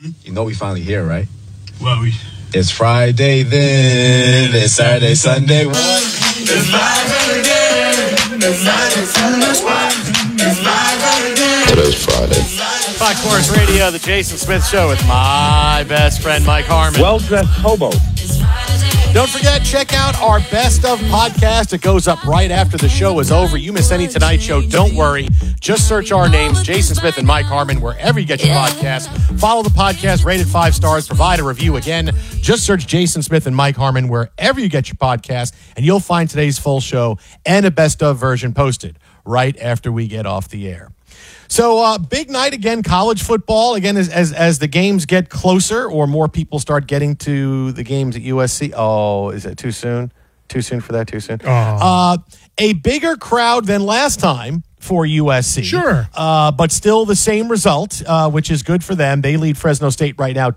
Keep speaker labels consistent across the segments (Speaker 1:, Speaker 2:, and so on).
Speaker 1: You know we finally here, right?
Speaker 2: Well,
Speaker 1: It's Friday then, it's Saturday, Sunday. It's live again. It's
Speaker 3: It is Friday.
Speaker 4: Fox Sports Radio, the Jason Smith Show with my best friend, Mike Harmon.
Speaker 5: Well-dressed hobo.
Speaker 4: Don't forget, check out our Best of podcast. It goes up right after the show is over. You miss any Tonight Show, don't worry. Just search our names, Jason Smith and Mike Harmon, wherever you get your podcast. Follow the podcast, rate it 5 stars, provide a review. Again, just search Jason Smith and Mike Harmon wherever you get your podcast, and you'll find today's full show and a Best of version posted right after we get off the air. So, big night again, college football. Again, as the games get closer or more people start getting to the games at USC. Oh, is it too soon? Too soon for that? Too soon? A bigger crowd than last time for USC.
Speaker 2: Sure.
Speaker 4: But still the same result, which is good for them. They lead Fresno State right now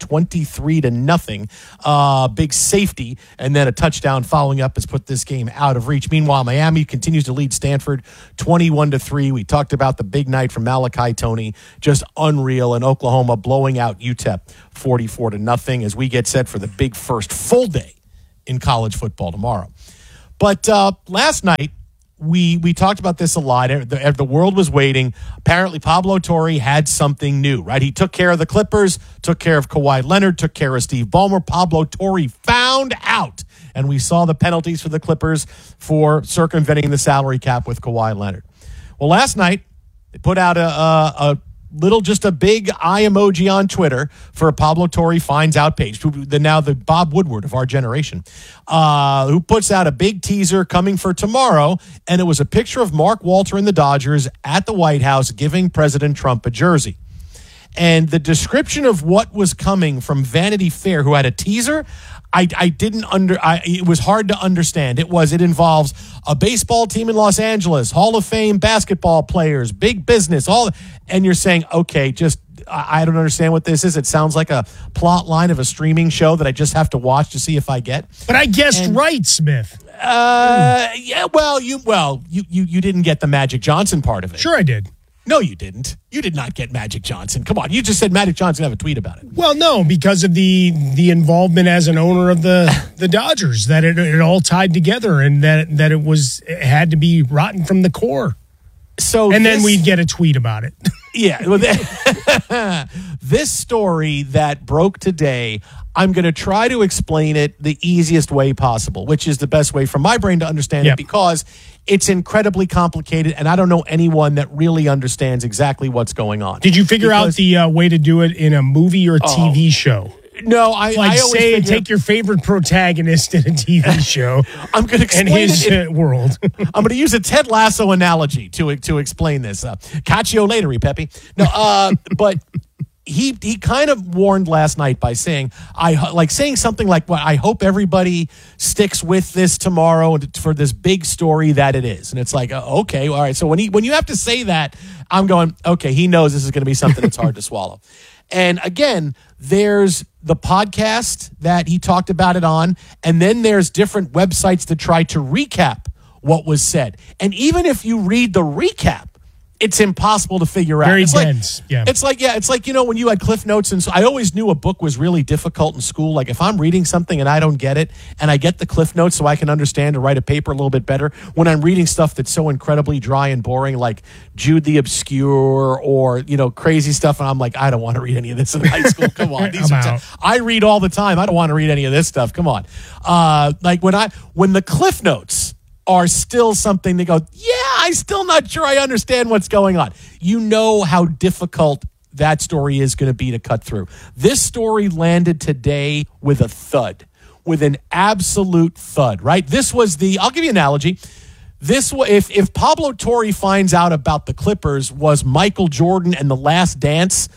Speaker 4: 23-0. Big safety and then a touchdown following up has put this game out of reach. Meanwhile, Miami continues to lead Stanford 21-3. We talked about the big night from Malachi Toney, just unreal, and Oklahoma blowing out UTEP 44-0 as we get set for the big first full day in college football tomorrow. But last night, we talked about this a lot. The world was waiting. Apparently, Pablo Torre had something new, right? He took care of the Clippers, took care of Kawhi Leonard, took care of Steve Ballmer. Pablo Torre found out, and we saw the penalties for the Clippers for circumventing the salary cap with Kawhi Leonard. Well, last night, they put out just a big eye emoji on Twitter for a Pablo Torre finds out page, the Bob Woodward of our generation, who puts out a big teaser coming for tomorrow, and it was a picture of Mark Walter and the Dodgers at the White House giving President Trump a jersey. And the description of what was coming from Vanity Fair, who had a teaser, it was hard to understand. It involves a baseball team in Los Angeles, Hall of Fame basketball players, big business, and you're saying, okay, I don't understand what this is. It sounds like a plot line of a streaming show that I just have to watch to see if I get.
Speaker 2: But I guessed right, Smith.
Speaker 4: Yeah, well, you didn't get the Magic Johnson part of it.
Speaker 2: Sure I did.
Speaker 4: No, you didn't. You did not get Magic Johnson. Come on. You just said Magic Johnson have a tweet about it.
Speaker 2: Well, no, because of the involvement as an owner of the Dodgers, that it all tied together and that it had to be rotten from the core. Then we'd get a tweet about it.
Speaker 4: Yeah. Well, this story that broke today, I'm going to try to explain it the easiest way possible, which is the best way for my brain to understand it, because it's incredibly complicated, and I don't know anyone that really understands exactly what's going on.
Speaker 2: Did you figure out the way to do it in a movie or TV show?
Speaker 4: No, I always
Speaker 2: take your favorite protagonist in a TV show.
Speaker 4: I'm going to explain
Speaker 2: and his world.
Speaker 4: I'm going to use a Ted Lasso analogy to explain this. Catch you later, Pepe. No, but he kind of warned last night by saying something like, "Well, I hope everybody sticks with this tomorrow for this big story that it is." And it's like, okay, all right. So when you have to say that, I'm going, okay, he knows this is going to be something that's hard to swallow. And again, there's the podcast that he talked about it on, and then there's different websites that try to recap what was said. And even if you read the recap, it's impossible to figure out.
Speaker 2: Very dense.
Speaker 4: It's like when you had Cliff Notes, and so I always knew a book was really difficult in school. Like if I'm reading something and I don't get it, and I get the Cliff Notes so I can understand and write a paper a little bit better. When I'm reading stuff that's so incredibly dry and boring, like Jude the Obscure or crazy stuff, and I'm like, I don't want to read any of this in high school. Come on, I read all the time. I don't want to read any of this stuff. Come on, when the Cliff Notes are still something they go, I'm still not sure I understand what's going on. You know how difficult that story is going to be to cut through. This story landed today with a thud, with an absolute thud, right? I'll give you an analogy. If Pablo Torre finds out about the Clippers was Michael Jordan and The Last Dance,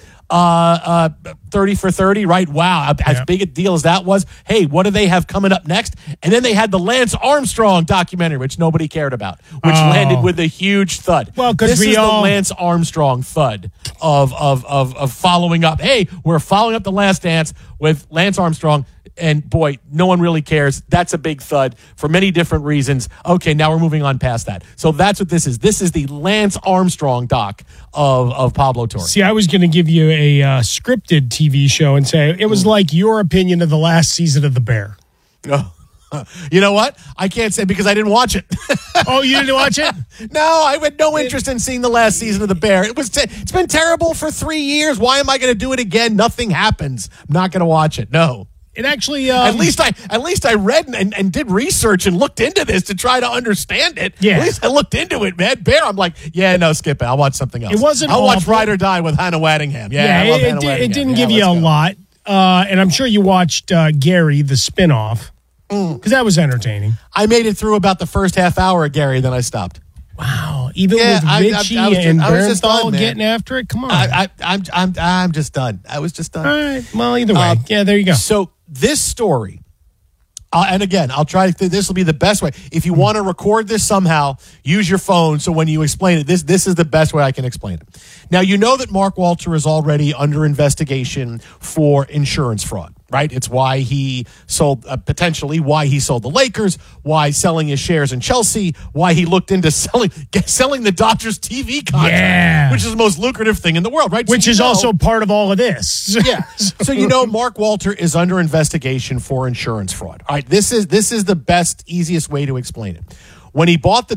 Speaker 4: 30 for 30, right? Wow, as big a deal as that was. Hey, what do they have coming up next? And then they had the Lance Armstrong documentary, which nobody cared about, which landed with a huge thud.
Speaker 2: Well, because
Speaker 4: the Lance Armstrong thud of following up. Hey, we're following up The Last Dance with Lance Armstrong. And boy, no one really cares. That's a big thud for many different reasons. Okay, now we're moving on past that. So that's what this is. This is the Lance Armstrong doc of Pablo Torre.
Speaker 2: See, I was going to give you a scripted TV show and say it was like your opinion of the last season of The Bear.
Speaker 4: You know what? I can't say because I didn't watch it.
Speaker 2: Oh, you didn't watch it?
Speaker 4: No, I had no interest in seeing the last season of The Bear. It's been terrible for 3 years. Why am I going to do it again? Nothing happens. I'm not going to watch it. No.
Speaker 2: It actually
Speaker 4: at least I read and did research and looked into this to try to understand it.
Speaker 2: Yeah.
Speaker 4: At least I looked into it, man. Bear, I'm like, yeah, no, skip it. I'll watch something else.
Speaker 2: It wasn't
Speaker 4: I'll watch
Speaker 2: awful.
Speaker 4: Ride or Die with Hannah Waddingham. Yeah, I love Hannah Waddingham.
Speaker 2: It didn't give you a lot. And I'm sure you watched Gary, the spinoff, because that was entertaining.
Speaker 4: I made it through about the first half hour of Gary, then I stopped.
Speaker 2: Wow. Even with Richie and Bernthal getting after it? Come on.
Speaker 4: I'm just done. I was just done.
Speaker 2: All right. Well, either way. Yeah, there you go.
Speaker 4: So this story, and again, I'll try to, this will be the best way. If you want to record this somehow, use your phone. So when you explain it, this is the best way I can explain it. Now, you know that Mark Walter is already under investigation for insurance fraud, right? It's why he sold, potentially why he sold the Lakers, why selling his shares in Chelsea, why he looked into selling the Dodgers TV contract, which is the most lucrative thing in the world, right?
Speaker 2: Which is also part of all of this.
Speaker 4: Yeah. So Mark Walter is under investigation for insurance fraud. All right, this is the best, easiest way to explain it. When he bought the